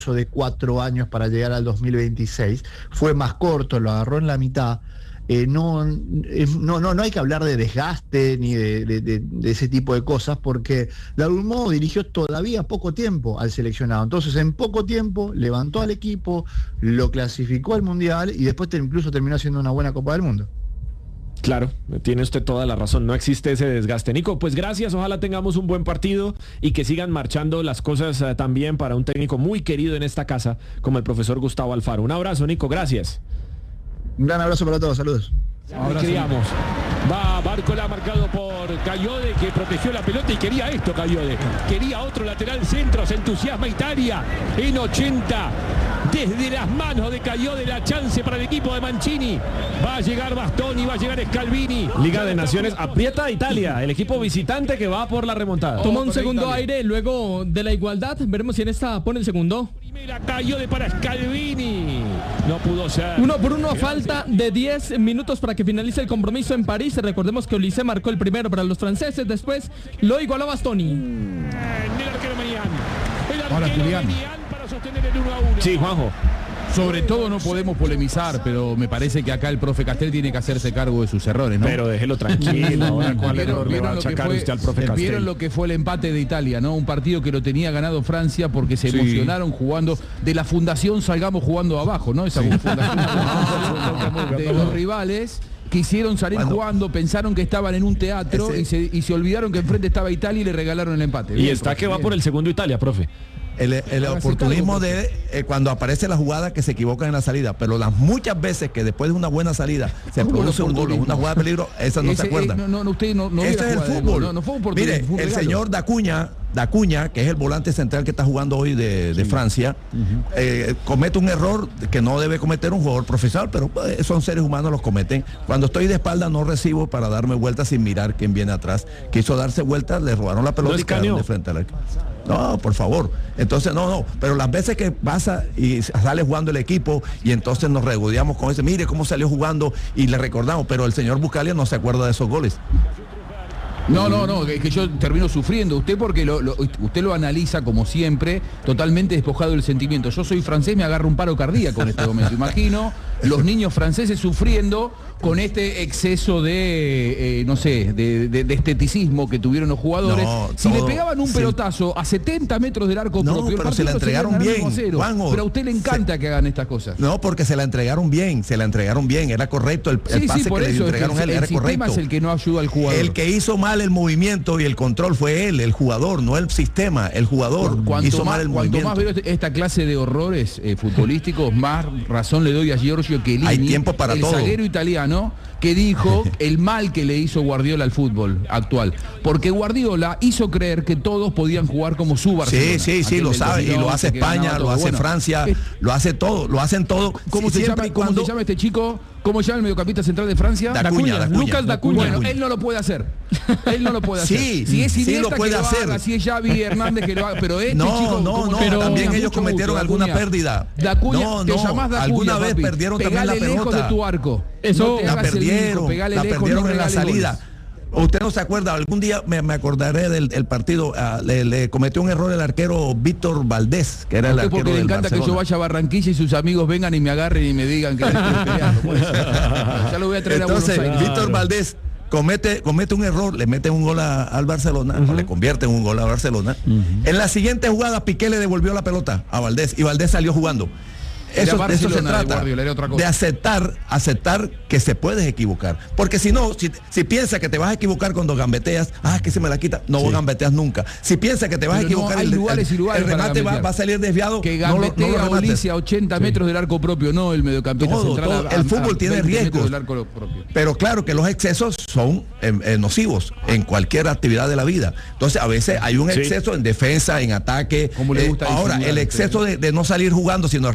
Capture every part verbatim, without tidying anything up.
de cuatro años para llegar al dos mil veintiséis, fue más corto, lo agarró en la mitad. Eh, no, eh, no, no, no hay que hablar de desgaste ni de, de, de, de ese tipo de cosas, porque de algún modo dirigió todavía poco tiempo al seleccionado. Entonces, en poco tiempo levantó al equipo, lo clasificó al Mundial y después te, incluso terminó haciendo una buena Copa del Mundo. Claro, tiene usted toda la razón, no existe ese desgaste. Nico, pues gracias, ojalá tengamos un buen partido y que sigan marchando las cosas uh, también para un técnico muy querido en esta casa como el profesor Gustavo Alfaro. Un abrazo, Nico, gracias. Un gran abrazo para todos, saludos. Ahora queríamos. Va Bárcola marcado por Cayode, que protegió la pelota y quería esto Cayode. Quería otro lateral centro, se entusiasma Italia en ochenta. Desde las manos de Cayode la chance para el equipo de Mancini. Va a llegar Bastoni, va a llegar Scalvini. Liga de Naciones, aprieta a Italia, el equipo visitante que va por la remontada. Toma un segundo aire luego de la igualdad. Veremos si en esta pone el segundo. Primera Cayode para Scalvini. No pudo ser. Uno por uno, falta de diez minutos para que finalice el compromiso en París. Recordemos que Olise marcó el primero para los franceses, después lo igualó Bastoni. El arquero Menian. El Ahora, arquero Julián. Menian para sostener el uno a uno. Sí, Juanjo. Sobre todo no podemos polemizar, pero me parece que acá el profe Castel tiene que hacerse cargo de sus errores, ¿no? Pero déjelo tranquilo, ahora cuál error le va a lo que achacar fue, usted al profe Castel. vieron lo que fue el empate de Italia, ¿no? Un partido que lo tenía ganado Francia porque se Sí. emocionaron jugando. De la fundación salgamos jugando abajo, ¿no? Esa fundación de los rivales quisieron salir Bueno. jugando, pensaron que estaban en un teatro Ese- y, se, y se olvidaron que enfrente estaba Italia y le regalaron el empate. Y Bien, está profe, que va bien. por el segundo Italia, profe. El, el oportunismo de eh, cuando aparece la jugada que se equivocan en la salida, pero las muchas veces que después de una buena salida se ¿Cómo produce un gol o oportunismo? una jugada de peligro, esas no Ese, se acuerdan. eh, no, no, usted no, no vio Eso la es el jugada del fútbol. gol, No, no fue un oportunismo, Mire, fue un el regalo. señor Dacuña, Dacuña, que es el volante central que está jugando hoy de, de Francia, eh, comete un error que no debe cometer un jugador profesional, pero pues, son seres humanos, los cometen. Cuando estoy de espalda no recibo para darme vueltas sin mirar quién viene atrás. Quiso darse vueltas, le robaron la pelota ¿No y quedaron escaneó? de frente al arco. No, por favor. Entonces, no, no. Pero las veces que pasa y sale jugando el equipo y entonces nos regodeamos con ese, mire cómo salió jugando y le recordamos, pero el señor Buscalia no se acuerda de esos goles. No, no, no, que, que yo termino sufriendo. Usted porque lo, lo- usted lo analiza como siempre, totalmente despojado del sentimiento. Yo soy francés, me agarro un paro cardíaco en este momento. Imagino los niños franceses sufriendo con este exceso de, eh, no sé, de, de- de esteticismo que tuvieron los jugadores. No, si todo- le pegaban un sí. pelotazo a setenta metros del arco No, propio, el pero se la partido seguía entregaron ganando bien, uno a cero. Juanjo. Pero a usted le encanta que hagan estas cosas. No, porque se la entregaron bien, se la entregaron bien, era correcto, el, el Sí, pase sí, por que le eso es que entregaron a él el, era el sistema correcto. es el que no ayuda al jugador. El que hizo mal el movimiento y el control fue él, el jugador, no el sistema, el jugador Cuanto hizo más, mal el cuanto movimiento. más veo este- esta clase de horrores eh, futbolísticos, más razón le doy a Giorgio Chiellini, Hay tiempo para el todo. zaguero italiano, que dijo el mal que le hizo Guardiola al fútbol actual. Porque Guardiola hizo creer que todos podían jugar como su Barcelona. Sí, sí, sí, Aquel lo del sabe, y lo dos mil once hace que España, ganaba lo todo. hace Bueno, Francia, eh, lo hace todo, lo hacen todo. ¿Cómo, Sí, se llama, siempre y ¿Cómo cuando- se llama este chico? ¿Cómo se llama el mediocampista central de Francia? Dacuña, Dacuña. Lucas Dacuña. Bueno, él no lo puede hacer. Él no lo puede hacer. Sí, si es sí Iniesta, lo puede que lo hacer. haga, si es Xavi Hernández que lo haga, pero este No, chico no, como no, se llama, también Dacuña, ellos mucho cometieron gusto, alguna Dacuña. pérdida. Dacuña, No, te no, llamás Dacuña, alguna vez papi. perdieron también Pegale la lejos pelota. de tu arco. Eso No te La hagas el perdieron, brinco, pegale la lejos, perdieron no en la regales salida. goles. Usted no se acuerda, algún día me, me acordaré del el partido, ah, le, le cometió un error el arquero Víctor Valdés, que era el Usted arquero porque le del encanta que yo Barcelona. vaya a Barranquilla y sus amigos vengan y me agarren y me digan que le estoy peleando. Puede ser. Ya lo voy a traer Entonces, a Buenos Aires. Víctor Valdés comete, comete un error, le mete un gol a- al Barcelona, o le convierte en un gol a Barcelona. En la siguiente jugada, Piqué le devolvió la pelota a Valdés y Valdés salió jugando. Eso, Era de eso se Barcelona de trata, Guardiola, era otra cosa. de aceptar, aceptar que se puedes equivocar. Porque si no, si, si piensas que te vas a equivocar cuando gambeteas, ah, que se me la quita, no Sí. gambeteas nunca. Si piensas que te vas Pero a equivocar, no, hay el, lugares y el- lugares el para remate va, gambetear. va a salir desviado, Que no lo, no gambetea lo a remates. Ulises a ochenta metros del arco propio, no el mediocampista Todo, central. todo. a- El a- fútbol a tiene veinte metros riesgos. del arco propio. Pero claro que los excesos son eh, eh, nocivos en cualquier actividad de la vida. Entonces, a veces hay un Sí. exceso en defensa, en ataque. Como le Eh, gusta ahora, disimular el a exceso de, de no salir jugando, sino reventando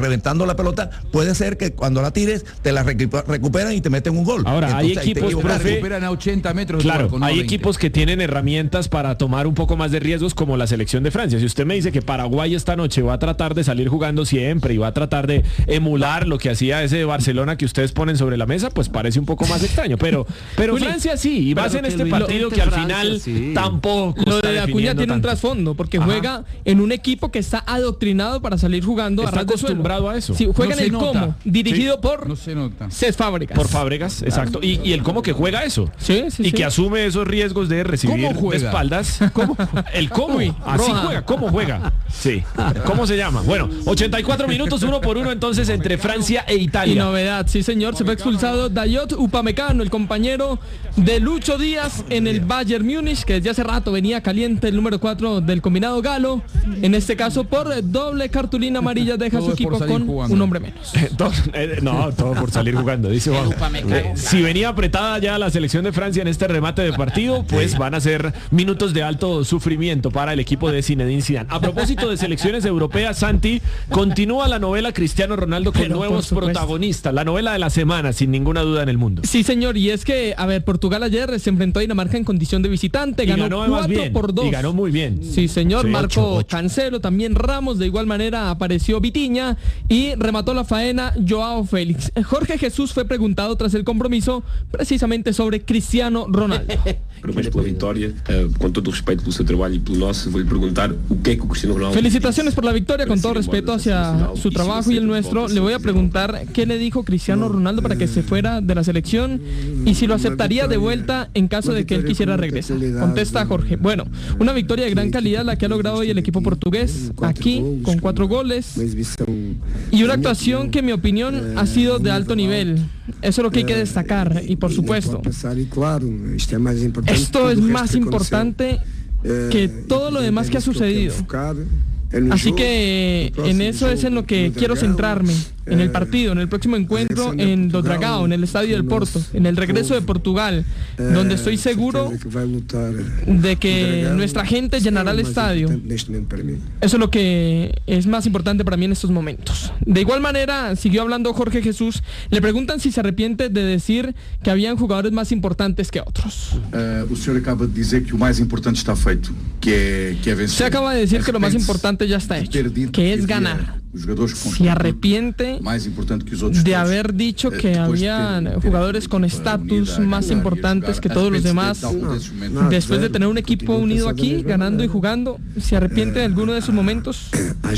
la pelota, puede ser que cuando la tires te la recu- recuperan y te meten un gol. Ahora, Entonces, hay equipos, La profe, recuperan a ochenta metros. claro, del arco, no hay veinte. equipos que tienen herramientas para tomar un poco más de riesgos, como la selección de Francia. Si usted me dice que Paraguay esta noche va a tratar de salir jugando siempre y va a tratar de emular lo que hacía ese Barcelona que ustedes ponen sobre la mesa, pues parece un poco más extraño. Pero, pero Juli, Francia sí, y más en este partido que al final sí. tampoco. Lo está de Acuña definiendo tiene un tanto. trasfondo, porque Ajá. juega en un equipo que está adoctrinado para salir jugando a Está ras de suelo. acostumbrado a eso. Sí, juega No en se el nota. Como, dirigido Sí. por No se nota. Cés Fábregas. Por Fábregas, exacto. Y, y el cómo que juega eso. Sí, sí, y sí. que asume esos riesgos de recibir ¿Cómo de juega? espaldas. ¿Cómo? El cómo. Uy, Así roja. juega. ¿Cómo juega? Sí. ¿Cómo se llama? Bueno, ochenta y cuatro minutos, uno por uno entonces entre Francia e Y Italia. novedad, sí señor, se fue expulsado Dayot Upamecano, el compañero de Lucho Díaz en el Bayern Múnich, que desde hace rato venía caliente, el número cuatro del combinado galo. En este caso por doble cartulina amarilla deja Todo su es por equipo salir con jugando. un hombre menos. Todo- eh, no, todo por salir jugando, dice Juan. Eh, si venía apretada ya la selección de Francia en este remate de partido, pues van a ser minutos de alto sufrimiento para el equipo de Zinedine Zidane. A propósito de selecciones europeas, Santi, continúa la novela Cristiano Ronaldo con Pero, por nuevos supuesto. protagonistas, la novela de la semana, sin ninguna duda en el mundo. Sí señor, y es que, a ver, Portugal ayer se enfrentó a Dinamarca en condición de visitante, Y ganó, ganó más cuatro bien, por dos. y ganó muy bien. Sí, señor, Sí, marcó ocho, ocho. Cancelo, también Ramos, de igual manera apareció Vitinha y remató la faena Joao Félix. Jorge Jesús fue preguntado tras el compromiso precisamente sobre Cristiano Ronaldo. Parabéns pela vitória, uh, com todo o respeito pelo seu trabalho e pelo nosso, vou-lhe perguntar o que é que o Cristiano Ronaldo Felicitaciones por la victoria, con todo Para ser respeto embora hacia da seleção su nacional trabajo y el e nuestro. se Le voy a se preguntar qué le dijo Cristiano Ronaldo para que se fuera de la selección y si lo aceptaría de vuelta en caso de que él quisiera regresar. Contesta Jorge. Bueno, una victoria de gran calidad la que ha logrado hoy el equipo portugués aquí con cuatro goles y una actuación que en mi opinión ha sido de alto nivel. Eso es lo que hay que destacar y por supuesto esto es más importante que todo lo demás que ha sucedido. Así que en eso es en lo que quiero centrarme, en el partido, en el próximo encuentro en Do Dragao, en el Estadio del Porto, en el regreso de Portugal, donde estoy seguro de que nuestra gente llenará el estadio. Eso es lo que es más importante para mí en estos momentos. De igual manera, siguió hablando Jorge Jesús, le preguntan si se arrepiente de decir que habían jugadores más importantes que otros. Uh, o senhor acaba de dizer que o mais importante está feito, que é, que é vencer. Se acaba de decir que lo más importante ya está hecho, que es ganar. Se arrepiente de haber dicho que habían jugadores con estatus más importantes que todos los demás. Después de tener un equipo unido aquí, ganando y jugando, ¿se arrepiente de alguno de esos momentos?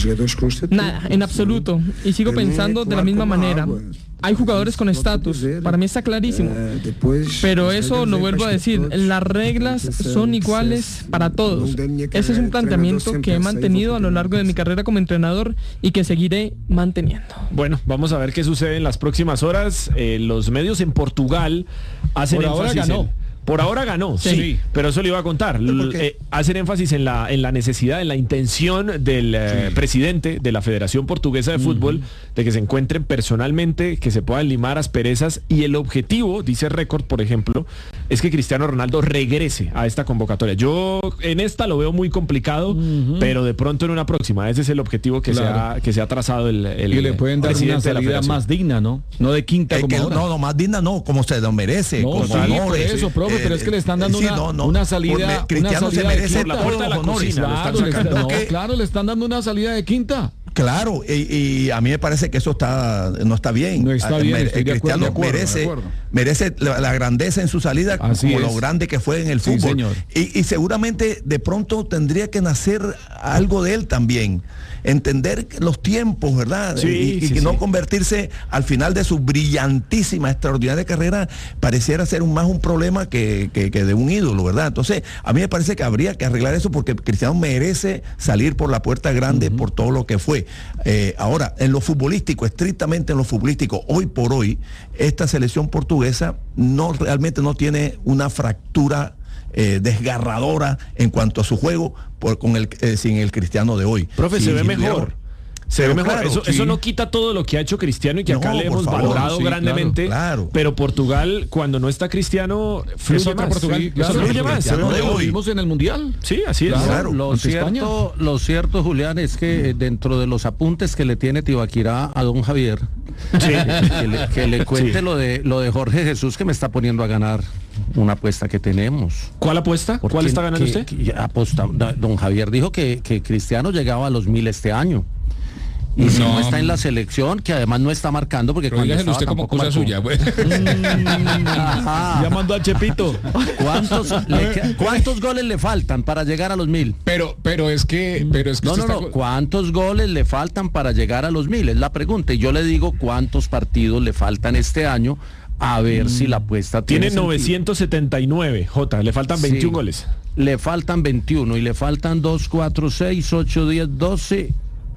Nada, en absoluto. Y sigo pensando de la misma manera. Hay jugadores con estatus, para mí está clarísimo, pero eso lo vuelvo a decir, las reglas son iguales para todos. Ese es un planteamiento que he mantenido a lo largo de mi carrera como entrenador y que seguiré manteniendo. Bueno, vamos a ver qué sucede en las próximas horas. Eh, los medios en Portugal hacen Por ahora énfasis ganó. en... Por ahora ganó, sí, Sí. pero eso le iba a contar. L- eh, hacen énfasis en la, en la necesidad, en la intención del eh, presidente de la Federación Portuguesa de Fútbol de que se encuentren personalmente, que se puedan limar asperezas y el objetivo, dice Record, por ejemplo, es que Cristiano Ronaldo regrese a esta convocatoria. Yo en esta lo veo muy complicado, pero de pronto en una próxima. Ese es el objetivo que, Claro. se, ha, que se ha trazado el, el Y le pueden dar una presidente de la salida Federación. más digna, ¿no? No de quinta Eh, como que, ahora. no, no, más digna no, como se lo merece. No, con sí, honores. por eso, profe, pero es que le están dando una- una salida- Por- una Cristiano salida se de merece quinta. todos Por la puerta de los la honores. cocina, lo Claro, están le sacando. están- no, que- claro, le están dando una salida de quinta. Claro, y, y a mí me parece que eso está no está bien. No está Ah, bien, mer- estoy de Cristiano acuerdo, de acuerdo, merece, de acuerdo. merece la, la grandeza en su salida, Así como es. lo grande que fue en el Sí, fútbol. señor. Y, y seguramente de pronto tendría que nacer algo de él también. Entender los tiempos, ¿verdad? Sí, y y sí, que no sí. convertirse al final de su brillantísima, extraordinaria carrera, pareciera ser un, más un problema que, que, que de un ídolo, ¿verdad? Entonces, a mí me parece que habría que arreglar eso porque Cristiano merece salir por la puerta grande por todo lo que fue. Eh, ahora, en lo futbolístico, estrictamente en lo futbolístico, hoy por hoy, esta selección portuguesa no realmente no tiene una fractura eh, desgarradora en cuanto a su juego por, con el, eh, sin el Cristiano de hoy. Profe, Sí, se ve Leo. mejor. se Pero ve mejor. claro, eso, sí. eso no quita todo lo que ha hecho Cristiano y que No, acá le por hemos favor, valorado sí, grandemente. claro, claro. Pero Portugal, cuando no está Cristiano, fluye Es otro más. Portugal. Sí, Claro, eso fluye porque más. Cristiano de Lo hoy. vimos en el Mundial. Sí, así es. Claro. Lo ante cierto, lo cierto, Julián, es que eh, dentro de los apuntes que le tiene Tibaquirá a don Javier, Sí. que, le, que le cuente Sí. lo de lo de Jorge Jesús, que me está poniendo a ganar una apuesta que tenemos. ¿Cuál apuesta? Porque ¿Cuál está ganando que- usted? que aposta- da- don Javier dijo que, que Cristiano llegaba a los mil este año. Y si No. no está en la selección, que además no está marcando, porque Pero cuando dígaselo estaba usted como tampoco cosa marcó. suya, pues. Ajá. Llamando a Chepito. ¿Cuántos, le que- ¿Cuántos goles le faltan para llegar a los mil? Pero, pero es que, pero es que No, usted no, está- no. ¿Cuántos goles le faltan para llegar a los mil? Es la pregunta. Y yo le digo cuántos partidos le faltan este año a ver si la apuesta tiene Tiene sentido. novecientos setenta y nueve, Jota, le faltan Sí. veintiún goles. Le faltan veintiuno y le faltan dos, cuatro, seis, ocho, diez, doce,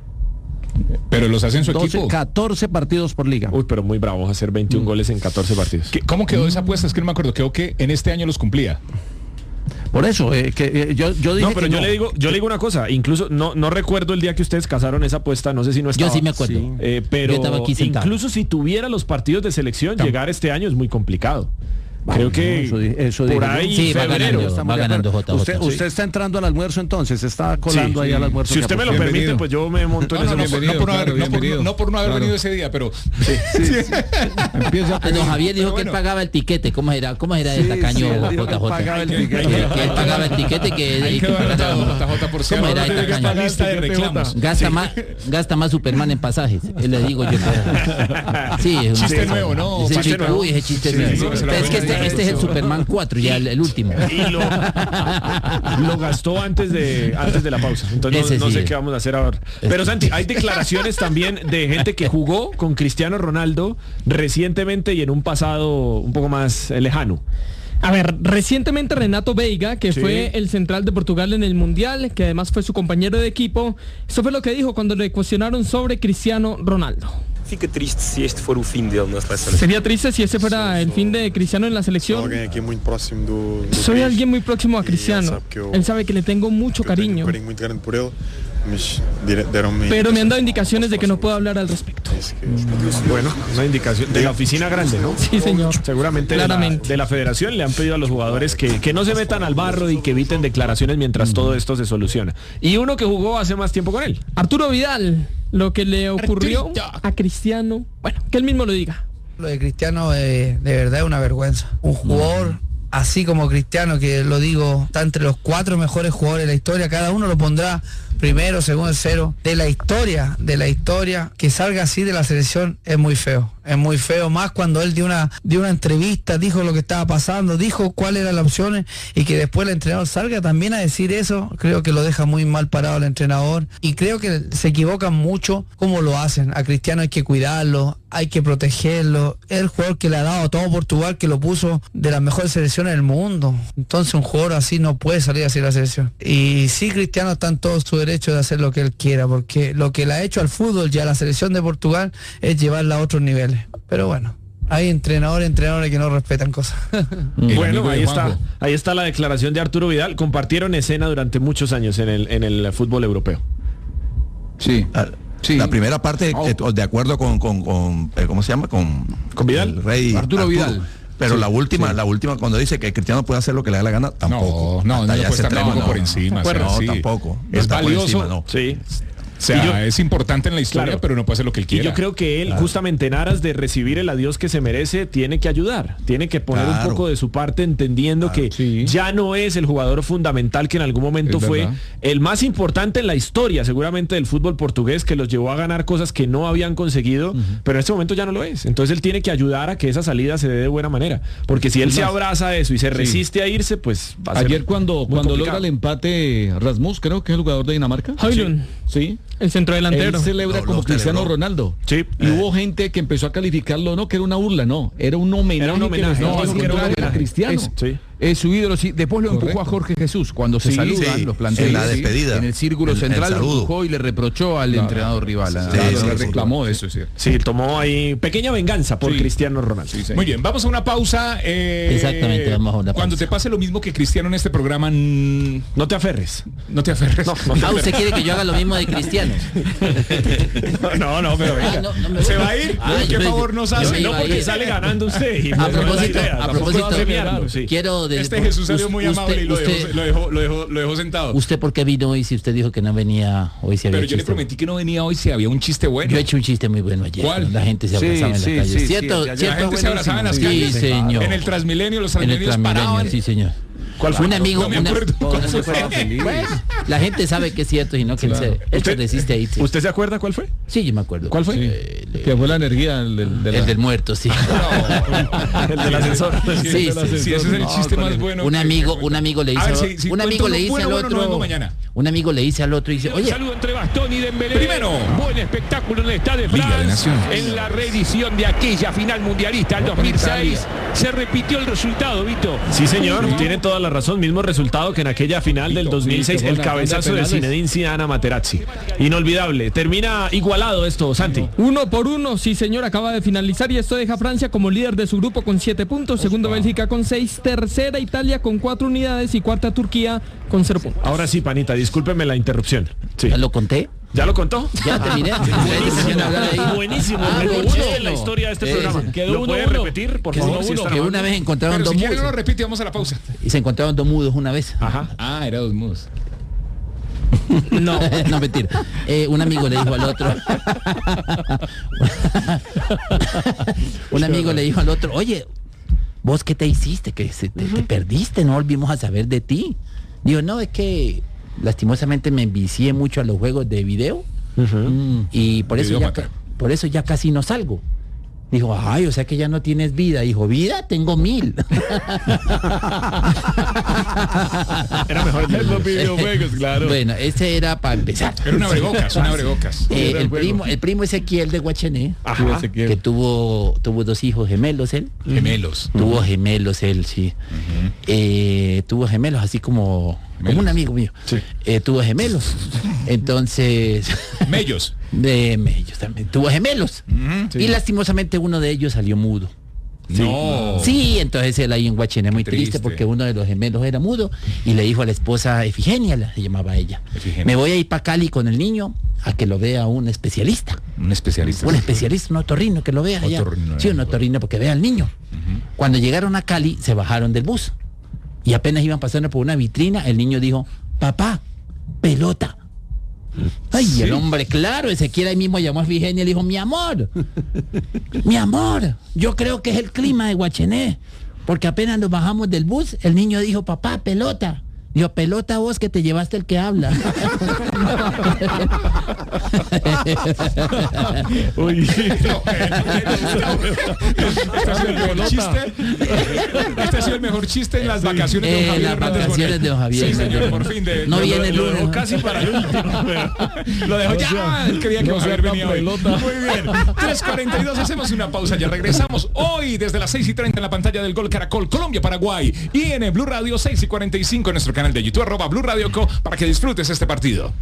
pero los hace en su doce, equipo. catorce partidos por liga. Uy, pero muy bravo hacer veintiún goles en catorce partidos. ¿Qué- ¿Cómo quedó esa apuesta? Es que no me acuerdo. Quedó que en este año los cumplía. Por eso, eh, que eh, yo, yo dije No, pero que yo no. le digo, yo le digo una cosa, incluso no, no recuerdo el día que ustedes casaron esa apuesta, no sé si no estaba. Yo sí me acuerdo. Sí. Eh, pero Yo estaba aquí sentado. incluso si tuviera los partidos de selección, llegar este año es muy complicado. Creo que Eso di- eso por dije yo. ahí Sí, va febrero. ganando, Estamos va de ganando acuerdo. J J. Usted, usted está entrando al almuerzo entonces, se está colando Sí, ahí sí. al almuerzo. Si que usted me lo apostó. Bienvenido. permite, pues yo me monto No, en no, ese no, por- no por no haber, no por- no por no haber Claro. venido ese día, pero Empieza a Ah, don Javier dijo Pero que él bueno. pagaba el tiquete. ¿Cómo era? ¿Cómo era de Sí, tacaño sí, él dijo que J J? pagaba el Que- tiquete. que él pagaba el tiquete que, ahí y que quedó anotado, pagaba- J J, por si ¿Cómo ahora era de tiene que tacaño? pagar lista de reclamos. Gasta más, gasta más Superman en pasajes. Eh, Le digo yo. Sí, es un Chiste nuevo, ¿no? Ese Chiste chiste, nuevo. uy, ese chiste Sí, nuevo. sí, se lo Pero es que voy a este, decir. este es el Superman cuatro, ya el, el último. Y lo, lo gastó antes de antes de la pausa. Entonces Ese no, no sí sé es. qué vamos a hacer ahora. Pero Santi, hay declaraciones también de gente que jugó con Cristiano Ronaldo recientemente y en un pasado un poco más eh, lejano. A ver, recientemente Renato Veiga, que Sí. fue el central de Portugal en el Mundial, que además fue su compañero de equipo, eso fue lo que dijo cuando le cuestionaron sobre Cristiano Ronaldo. Fica triste si este for o fim dele na seleção. Sería triste si ese fuera el fin de Cristiano en la selección. Alguém aqui muito próximo do, do Soy país. alguien muy próximo a Y Cristiano. él sabe que yo- Él sabe que le tengo mucho Eu tenho um cariño, carinho muito grande por ele, mas dire- deram-me pero me han dado indicaciones de que no puedo hablar al respecto. Disse que- Bueno, una indicación de la oficina grande, ¿no? Sí, señor. Seguramente de la, Claramente. de la federación le han pedido a los jugadores que, que no se metan al barro y que eviten declaraciones mientras todo esto se soluciona. Y uno que jugó hace más tiempo con él. Arturo Vidal, lo que le ocurrió a Cristiano, bueno, que él mismo lo diga. Lo de Cristiano eh, de verdad es una vergüenza. Un jugador así como Cristiano, que lo digo, está entre los cuatro mejores jugadores de la historia, cada uno lo pondrá primero, segundo, tercero, de la historia, de la historia, que salga así de la selección es muy feo, es muy feo, más cuando él dio una, dio una entrevista, dijo lo que estaba pasando, dijo cuáles eran las opciones y que después el entrenador salga también a decir eso, creo que lo deja muy mal parado el entrenador y creo que se equivocan mucho cómo lo hacen. A Cristiano hay que cuidarlo, hay que protegerlo, es el jugador que le ha dado a todo Portugal, que lo puso de las mejores selecciones del mundo, entonces un jugador así no puede salir así de la selección. Y sí, Cristiano está en todo su derecho de hacer lo que él quiera, porque lo que le ha hecho al fútbol y a la selección de Portugal es llevarla a otros niveles, pero bueno, hay entrenadores, entrenadores que no respetan cosas. Bueno, ahí está, ahí está la declaración de Arturo Vidal. Compartieron escena durante muchos años en el, en el fútbol europeo. Sí. Sí. La primera parte, eh, de acuerdo con, con, con eh, ¿cómo se llama? Con, ¿Con Vidal? el rey Arturo Vidal. Pero Sí, la última, sí. la última cuando dice que Cristiano puede hacer lo que le da la gana, tampoco. No, no, Hasta no allá puede ese estar extremo, tampoco no. por encima. Bueno, o sea, no, sí. tampoco. No Es está por valioso. encima, no. Sí. O sea, Y yo- es importante en la historia, Claro. pero no puede hacer lo que él Y quiera. yo creo que él, justamente en aras de recibir el adiós que se merece, tiene que ayudar, tiene que poner Claro. un poco de su parte, entendiendo Claro, que sí. ya no es el jugador fundamental que en algún momento Es fue verdad. el más importante en la historia, seguramente, del fútbol portugués, que los llevó a ganar cosas que no habían conseguido, pero en este momento ya no lo es. Entonces él tiene que ayudar a que esa salida se dé de buena manera, porque si él Es se más, abraza a eso y se resiste a irse, pues va a ser Ayer cuando, muy cuando complicado. logra el empate Rasmus, creo que es el jugador de Dinamarca. Højlund, Sí. el centrodelantero. Él celebra Lo- como lo Cristiano celebró. Ronaldo. Sí. Y hubo gente que empezó a calificarlo, no, que era una burla, no, era un homenaje. Era un homenaje, que le no, estaba dijo que era un haciendo a homenaje. Cristiano. Eso, sí. Es su ídolo, sí. Después lo Correcto. empujó a Jorge Jesús cuando se sí, saludan sí. los planteles. En la despedida. En el círculo el, central el lo empujó y le reprochó al claro. entrenador rival. Sí, claro, sí, le reclamó eso, sí. Sí, tomó ahí pequeña venganza por sí. Cristiano Ronaldo. Sí, sí. Muy bien, vamos a una pausa. Eh, Exactamente, vamos a una pausa. Cuando te pase lo mismo que Cristiano en este programa, n- no te aferres. No te aferres. No, no te ah, ¿usted quiere que yo haga lo mismo de Cristiano? no, no, pero venga. Ah, no, no me ¿Se va a ir? Ah, ¿Qué favor nos hace? No, porque sale ganando usted. Y a propósito, a propósito, claro, sí. quiero... De, este Jesús salió muy usted, amable y lo, usted, dejó, lo, dejó, lo, dejó, lo dejó sentado. ¿Usted por qué vino hoy si usted dijo que no venía hoy? Si había pero yo le prometí que no venía hoy si había un chiste bueno. Yo he hecho un chiste muy bueno ayer. ¿Cuál? La gente se abrazaba sí, en la calle. Sí, ¿Cierto? Sí, ¿cierto? La gente se abrazaba en las sí, calles. Señor. En el Transmilenio, los Transmilenios paraban. Sí, señor. ¿Cuál fue? Un amigo, no me una, acuerdo, oh, no se pues, la gente sabe que es cierto y no que claro. se, él se resiste ahí. Sí. ¿Usted se acuerda cuál fue? Sí, yo me acuerdo. ¿Cuál fue? Sí. Eh, le, que fue la energía el del, del, el del muerto, sí. No. El del ascensor. Sí, sí, sí, sí, ese es el chiste no, más bueno. Un amigo, un amigo le dice, ver, si, si un amigo le dice bueno, al otro, otro, mañana. un amigo le dice al otro y dice, oye, saludo entre Bastón y Dembélé. Primero, buen espectáculo en el Stade de France en la reedición de aquella final mundialista el dos mil seis. Se repitió el resultado, Vito. Sí, señor, ¿no? Tiene toda la razón, mismo resultado que en aquella final del dos mil seis, el cabezazo de Zinedine Zidane a Materazzi. Inolvidable. Termina igualado esto, Santi. Uno por uno, sí señor, acaba de finalizar y esto deja a Francia como líder de su grupo con siete puntos, segundo Bélgica con seis, tercera Italia con cuatro unidades y cuarta Turquía con cero puntos. Ahora sí, panita, discúlpeme la interrupción. Sí. ¿Ya lo conté? ¿Ya lo contó? Ya terminé. Buenísimo, buenísimo. Ah, Lo uno, en la historia de este eh, programa. Quedó ¿Lo uno, puede uno. repetir, por que favor? Uno, si que una vez encontraron pero dos si mudos. Si quiere no lo repite, vamos a la pausa. Y se encontraron dos mudos una vez. Ajá. Ah, era dos mudos. No, no, mentira. Eh, un amigo le dijo al otro. un amigo le dijo al otro, oye, ¿vos qué te hiciste? Que se, te, uh-huh. te perdiste, no volvimos a saber de ti. Digo, no, es que lastimosamente me envicié mucho a los juegos de video uh-huh. y por eso, ya, por eso ya casi no salgo. Dijo, ay, o sea que ya no tienes vida. Dijo, vida, tengo mil. Era mejor que los videojuegos, claro. Bueno, ese era para empezar. Era una abrebocas, una abrebocas. Eh, el, primo, el primo Ezequiel de Guachené, Ajá. que tuvo tuvo dos hijos gemelos él. Gemelos. Tuvo uh-huh. gemelos él, sí. Uh-huh. Eh, tuvo gemelos, así como... Como un amigo mío. Sí. Eh, tuvo gemelos. Entonces... Mellos. De Mellos también. Tuvo gemelos. Uh-huh, sí. Y lastimosamente uno de ellos salió mudo. Sí. No. Sí, entonces él ahí en Guachené muy triste. triste porque uno de los gemelos era mudo y le dijo a la esposa Efigenia, la se llamaba ella, Efigenia. Me voy a ir para Cali con el niño a que lo vea un especialista. Un especialista. Un especialista, un otorrino que lo vea allá. Otorrino, sí, un otorrino porque vea al niño. Uh-huh. Cuando llegaron a Cali se bajaron del bus. Y apenas iban pasando por una vitrina, el niño dijo, papá, pelota. Ay, sí. El hombre, claro, Ezequiel ahí mismo llamó a Efigenia y le dijo, mi amor, mi amor, yo creo que es el clima de Guachené, porque apenas nos bajamos del bus, el niño dijo, papá, pelota. Dijo, pelota vos que te llevaste el que habla. Uy, no, este ha sido el mejor chiste. Este ha sido el mejor chiste en las vacaciones de don Javier. En las vacaciones de don Javier. Sí, señor, por fin. De, no lo, viene el lo lunes. dejó casi para el último. Lo dejó ya. Él creía que no Javier venía hoy. Muy bien. tres cuarenta y dos, hacemos una pausa. Ya regresamos hoy desde las seis y treinta en la pantalla del Gol Caracol, Colombia, Paraguay. Y en el Blue Radio seis y cuarenta y cinco en nuestro canal de YouTube, arroba Blue Radio Co, para que disfrutes este partido.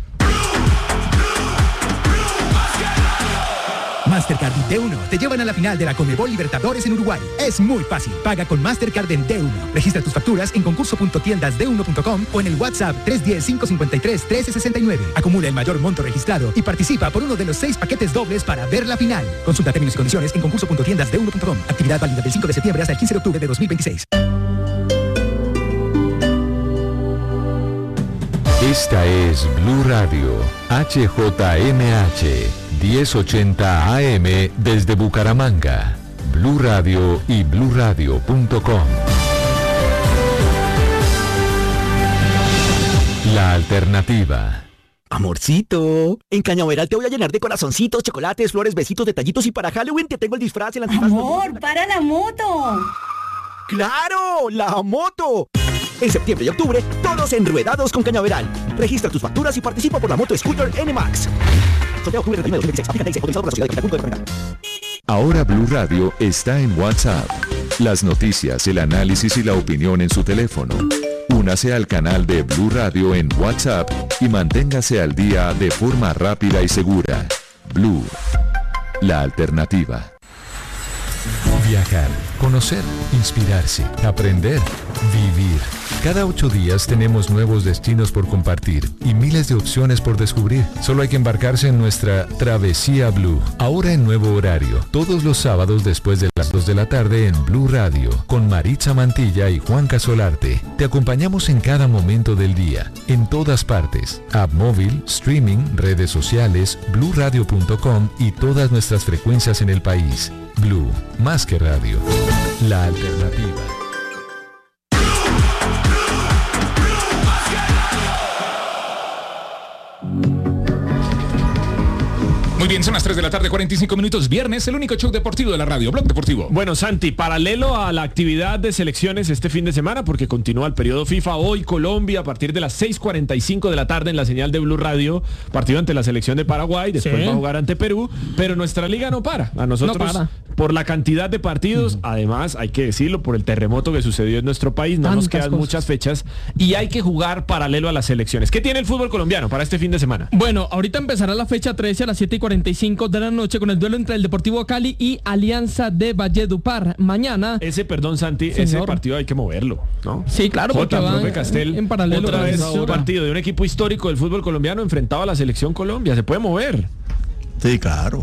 Mastercard y D uno te llevan a la final de la Conmebol Libertadores en Uruguay. Es muy fácil. Paga con Mastercard en D uno. Registra tus facturas en concurso punto tiendas d uno punto com o en el WhatsApp tres uno cero, cinco cinco tres, uno tres seis nueve. Acumula el mayor monto registrado y participa por uno de los seis paquetes dobles para ver la final. Consulta términos y condiciones en concurso punto tiendas d uno punto com. Actividad válida del cinco de septiembre hasta el quince de octubre de dos mil veintiséis. Esta es Blue Radio, H J M H, diez ochenta A M desde Bucaramanga. Blue Radio y blue radio punto com. La alternativa. Amorcito, en Cañaveral te voy a llenar de corazoncitos, chocolates, flores, besitos, detallitos y para Halloween te tengo el disfraz, el antifaz. Amor, para la moto. ¡Claro! ¡La moto! En septiembre y octubre, todos enruedados con Cañaveral. Registra tus facturas y participa por la moto Scooter N Max. Sorteo octubre treinta y uno de dos mil veintiséis. Aplica autorizado por la Sociedad de Capital. Ahora Blue Radio está en WhatsApp. Las noticias, el análisis y la opinión en su teléfono. Únase al canal de Blue Radio en WhatsApp y manténgase al día de forma rápida y segura. Blue, la alternativa. Viajar, conocer, inspirarse, aprender, vivir. Cada ocho días tenemos nuevos destinos por compartir y miles de opciones por descubrir. Solo hay que embarcarse en nuestra Travesía Blue. Ahora en nuevo horario, todos los sábados después de las dos de la tarde en Blue Radio, con Maritza Mantilla y Juan Casolarte. Te acompañamos en cada momento del día, en todas partes. App móvil, streaming, redes sociales, blue radio punto com y todas nuestras frecuencias en el país. Blue, más que radio. La alternativa. Muy bien, son las tres de la tarde, cuarenta y cinco minutos, viernes, el único show deportivo de la radio, Blog Deportivo. Bueno, Santi, paralelo a la actividad de selecciones este fin de semana, porque continúa el periodo FIFA, hoy Colombia a partir de las seis cuarenta y cinco de la tarde en la señal de Blue Radio, partido ante la selección de Paraguay, después sí. va a jugar ante Perú, pero nuestra liga no para, a nosotros no para. Por la cantidad de partidos, mm. además hay que decirlo, por el terremoto que sucedió en nuestro país, no Tantas nos quedan cosas. muchas fechas y hay que jugar paralelo a las selecciones. ¿Qué tiene el fútbol colombiano para este fin de semana? Bueno, ahorita empezará la fecha trece a las siete y cuarenta y cinco de la noche con el duelo entre el Deportivo Cali y Alianza de Valledupar. Mañana. Ese, perdón, Santi, señor. ese partido hay que moverlo, ¿no? Sí, claro, porque Jota, va profe Castel, en paralelo. Otra vez un partido de un equipo histórico del fútbol colombiano enfrentado a la selección Colombia. Se puede mover. Sí, claro.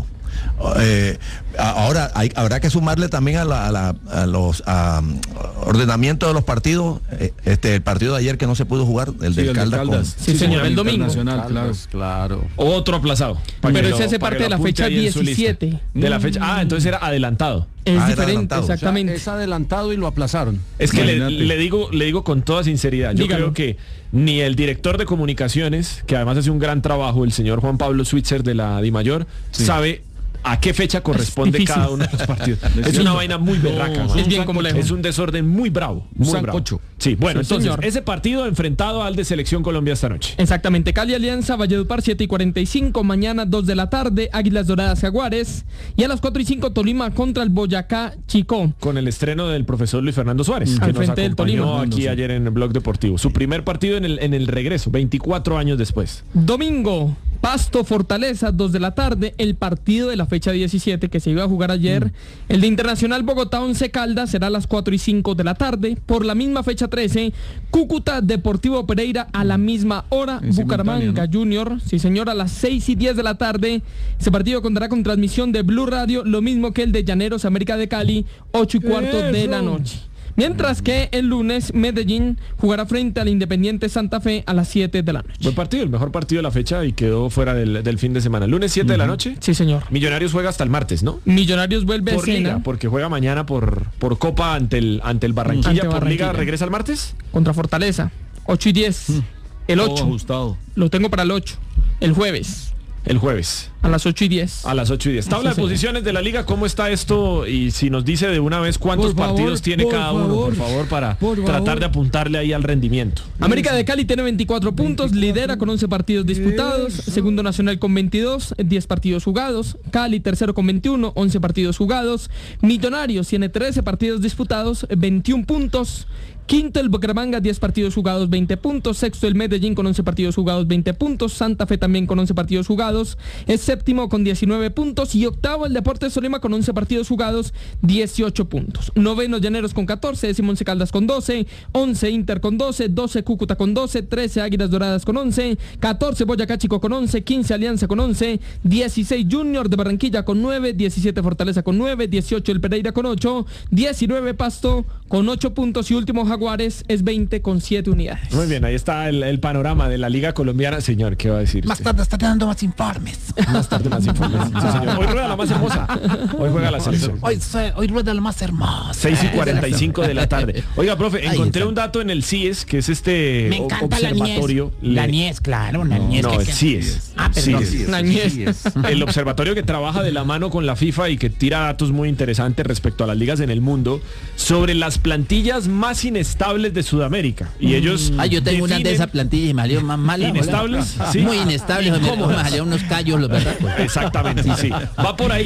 Eh, ahora hay, habrá que sumarle también a, la, a, la, a los a, ordenamiento de los partidos, eh, este el partido de ayer que no se pudo jugar, el sí, del el Caldas, Caldas. Con, sí, sí señor, el domingo claro, claro. Otro aplazado, pero ese hace parte de la fecha diecisiete de la fecha. Ah, entonces era adelantado. Es ah, diferente, exactamente. O sea, es adelantado y lo aplazaron. Es que le, le digo le digo con toda sinceridad, yo Dígalo. creo que ni el director de comunicaciones, que además hace un gran trabajo, el señor Juan Pablo Switzer de la DIMAYOR, sí. sabe a qué fecha corresponde cada uno de los partidos. Es una vaina muy berraca. No, es bien complejo. Es un desorden muy bravo. Muy bravo. Sí, bueno, sí, entonces, señor. ese partido enfrentado al de Selección Colombia esta noche. Exactamente. Cali Alianza, Valledupar, siete y cuarenta y cinco. Mañana, dos de la tarde, Águilas Doradas Jaguares. Y a las cuatro y cinco, Tolima contra el Boyacá Chicó. Con el estreno del profesor Luis Fernando Suárez, mm. que al nos frente acompañó del aquí sí. ayer en el Blog Deportivo. Su primer partido en el, en el regreso, veinticuatro años después. Domingo. Pasto Fortaleza, dos de la tarde, el partido de la fecha diecisiete que se iba a jugar ayer. Mm. El de Internacional Bogotá Once Caldas será a las cuatro y cinco de la tarde. Por la misma fecha trece, Cúcuta Deportivo Pereira a la misma hora. En Bucaramanga ¿no? Junior, sí señor, a las seis y diez de la tarde. Ese partido contará con transmisión de Blue Radio, lo mismo que el de Llaneros América de Cali, ocho y cuarto Eso. de la noche. Mientras que el lunes Medellín jugará frente al Independiente Santa Fe a las siete de la noche. Buen partido, el mejor partido de la fecha y quedó fuera del, del fin de semana. Lunes siete uh-huh. de la noche. Sí, señor. Millonarios juega hasta el martes, ¿no? Millonarios vuelve por a escena. Liga, porque juega mañana por, por Copa ante el, ante el Barranquilla. Ante por Barranquilla. Liga, ¿regresa el martes? Contra Fortaleza, ocho y diez. Mm. El ocho. Ajustado. Lo tengo para el ocho. El jueves. El jueves. A las ocho y diez. A las ocho y diez. Tabla sí, de posiciones de la liga, ¿cómo está esto? Y si nos dice de una vez cuántos por partidos favor, tiene cada favor, uno, por favor, para por tratar favor. de apuntarle ahí al rendimiento. América de Cali tiene veinticuatro puntos, lidera con once partidos disputados, segundo Nacional con veintidós, diez partidos jugados, Cali tercero con veintiuno, once partidos jugados, Millonarios tiene trece partidos disputados, veintiún puntos, quinto el Bucaramanga, diez partidos jugados, veinte puntos. Sexto el Medellín con once partidos jugados, veinte puntos. Santa Fe también con once partidos jugados. Es séptimo con diecinueve puntos. Y octavo el Deportes Tolima con once partidos jugados, dieciocho puntos. Noveno Llaneros con catorce. Décimo Once Caldas con doce. once Inter con doce. doce Cúcuta con doce. trece Águilas Doradas con once. catorce Boyacá Chico con once. quince Alianza con once. dieciséis Junior de Barranquilla con nueve. diecisiete Fortaleza con nueve. dieciocho el Pereira con ocho. diecinueve Pasto con ocho puntos. Y último Jaguares es veinte con siete unidades. Muy bien, ahí está el, el panorama de la Liga Colombiana. Señor, ¿qué va a decir? Más tarde está dando más informes. Más tarde más informes. Sí, señor. Hoy rueda la más hermosa. Hoy juega la selección. Hoy, hoy rueda la más hermosa. seis y cuarenta y cinco de la tarde. Oiga, profe, encontré un dato en el C I E S, que es este Me encanta observatorio. La N I E S, claro, la N I E S. No, el C I E S. Ah, perdón. La N I E S. El observatorio que trabaja de la mano con la FIFA y que tira datos muy interesantes respecto a las ligas en el mundo sobre las plantillas más inestables de Sudamérica. Y ellos Ah, yo tengo una de esas plantillas y me salió más mala. ¿Inestables? Sí. Muy inestables. Me salió unos callos, los verdad. Exactamente, sí. Va por ahí.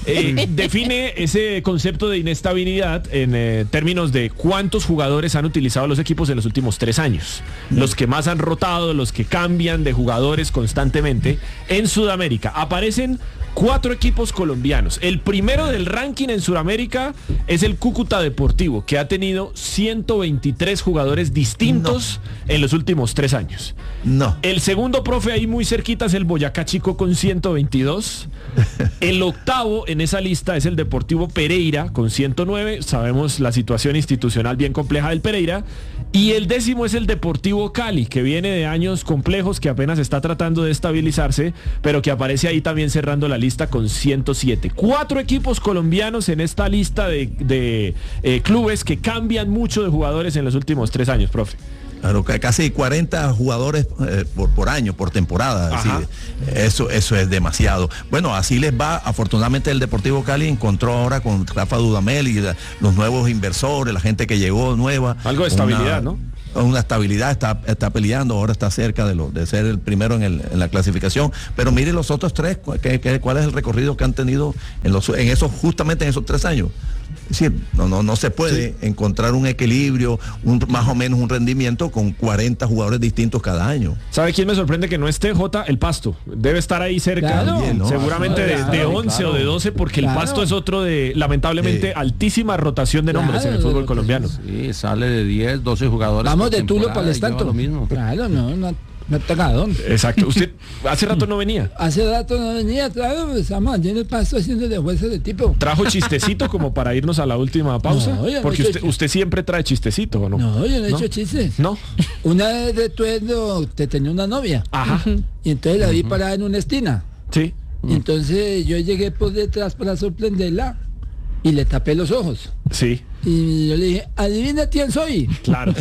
eh, define ese concepto de inestabilidad en eh, términos de cuántos jugadores han utilizado los equipos en los últimos tres años. Los que más han rotado, los que cambian de jugadores constantemente. En Sudamérica aparecen cuatro equipos colombianos. El primero del ranking en Sudamérica es el Cúcuta Deportivo, que ha tenido ciento veintitrés jugadores distintos no. en los últimos tres años. No. El segundo, profe, ahí muy cerquita es el Boyacá Chico con ciento veintidós. El octavo en esa lista es el Deportivo Pereira con ciento nueve. Sabemos la situación institucional bien compleja del Pereira. Y el décimo es el Deportivo Cali, que viene de años complejos, que apenas está tratando de estabilizarse, pero que aparece ahí también cerrando la lista con ciento siete. Cuatro equipos colombianos en esta lista de, de eh, clubes que cambian mucho de jugadores en los últimos tres años, profe. Claro, casi cuarenta jugadores eh, por, por año, por temporada. Así, eso, eso es demasiado. Bueno, así les va. Afortunadamente el Deportivo Cali encontró ahora con Rafa Dudamel y la, los nuevos inversores, la gente que llegó nueva. Algo de estabilidad, una, ¿no? Una estabilidad, está, está peleando, ahora está cerca de, lo, de ser el primero en, el, en la clasificación. Pero mire los otros tres, ¿qué, qué, ¿cuál es el recorrido que han tenido en, los, en esos, justamente en esos tres años? Es decir, no, no, no se puede sí. encontrar un equilibrio, un, más o menos un rendimiento con cuarenta jugadores distintos cada año. ¿Sabe quién me sorprende que no esté? Jota, el Pasto. Debe estar ahí cerca. Claro. Bien, ¿no? Seguramente de, de once claro. o de doce, porque claro. el Pasto es otro de, lamentablemente, sí. altísima rotación de nombres claro, en el fútbol colombiano. Sí, sale de diez, doce jugadores. Vamos de Tulo para el estanto. Lo mismo. Claro, no, no. No te cagadón. Exacto. ¿Usted hace rato no venía? Hace rato no venía, claro, pues, estamos en el pasto haciendo de jueces de tipo. ¿Trajo chistecito como para irnos a la última pausa? No, Porque no usted, ch... usted siempre trae chistecito, ¿o no? No, yo no he ¿No? hecho chistes. No. Una vez de tu edo, te tenía una novia. Ajá. Y entonces la vi parada en una esquina. Sí. Y entonces yo llegué por detrás para sorprenderla y le tapé los ojos. Sí. Y yo le dije, adivina quién soy. Claro.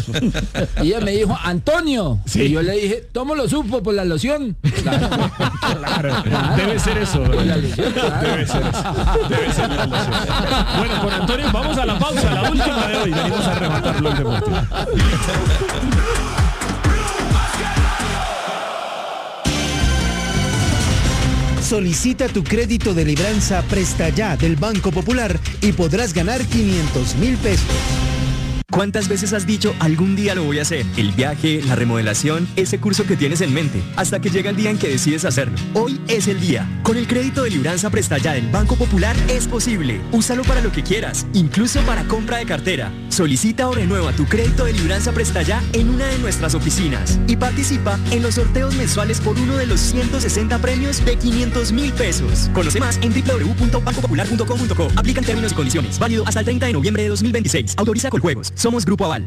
Y ella me dijo, Antonio. Sí. Y yo le dije, ¿cómo lo supo? Por la loción. Claro. Claro. Claro. Debe ser eso. Por la loción, claro. Debe ser eso. Debe ser la loción. Bueno, con Antonio vamos a la pausa, la última de hoy. Venimos a rematar Blog Deportivo. Solicita tu crédito de libranza Presta Ya del Banco Popular y podrás ganar quinientos mil pesos. ¿Cuántas veces has dicho algún día lo voy a hacer? El viaje, la remodelación, ese curso que tienes en mente, hasta que llega el día en que decides hacerlo. Hoy es el día. Con el crédito de libranza Presta Ya del Banco Popular es posible. Úsalo para lo que quieras, incluso para compra de cartera. Solicita o renueva tu crédito de libranza Presta Ya en una de nuestras oficinas y participa en los sorteos mensuales por uno de los ciento sesenta premios de quinientos mil pesos. Conoce más en w w w punto banco popular punto com punto co. Aplican términos y condiciones. Válido hasta el treinta de noviembre de dos mil veintiséis. Autoriza Coljuegos. Somos Grupo Aval.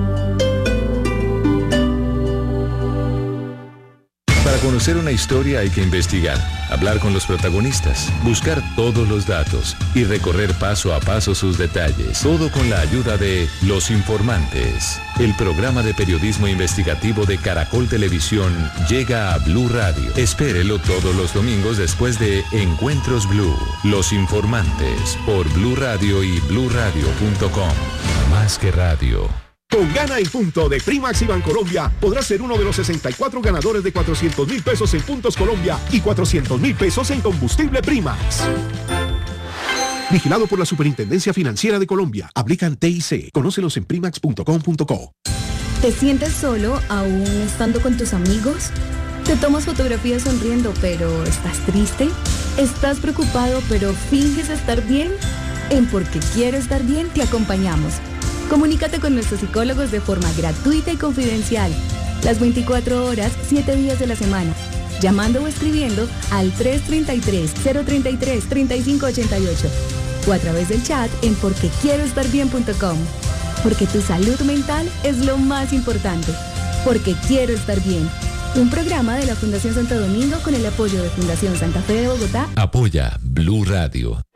Para conocer una historia hay que investigar, hablar con los protagonistas, buscar todos los datos y recorrer paso a paso sus detalles. Todo con la ayuda de Los Informantes. El programa de periodismo investigativo de Caracol Televisión llega a Blue Radio. Espérelo todos los domingos después de Encuentros Blue. Los Informantes por Blue Radio y blue radio punto com. Más que radio. Con Gana el Punto de Primax y Bancolombia podrás ser uno de los sesenta y cuatro ganadores de cuatrocientos mil pesos en Puntos Colombia y cuatrocientos mil pesos en combustible Primax. Vigilado por la Superintendencia Financiera de Colombia. Aplican T I C. Conócelos en primax punto com punto co. ¿Te sientes solo aún estando con tus amigos? ¿Te tomas fotografías sonriendo pero estás triste? ¿Estás preocupado pero finges estar bien? En Porque Quiero Estar Bien te acompañamos. Comunícate con nuestros psicólogos de forma gratuita y confidencial. Las veinticuatro horas, siete días de la semana. Llamando o escribiendo al tres tres tres, cero tres tres, tres cinco ocho ocho. O a través del chat en porque quiero estar bien punto com. Porque tu salud mental es lo más importante. Porque Quiero Estar Bien. Un programa de la Fundación Santo Domingo con el apoyo de Fundación Santa Fe de Bogotá. Apoya Blue Radio.